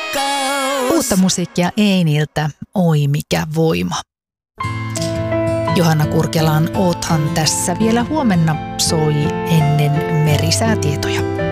Uutta musiikkia Einiltä, Oi mikä voima. Johanna Kurkelan Oothan tässä vielä huomenna soi ennen merisäätietoja.